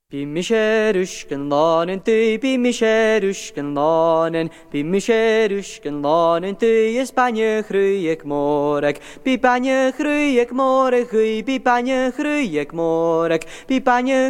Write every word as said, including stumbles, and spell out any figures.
Bim mischerusken lanen tui, bim mischerusken lanen, bim mischerusken lanen tui, is banje groeik morek, bi banje groeik morek, bi banje groeik morek, bi banje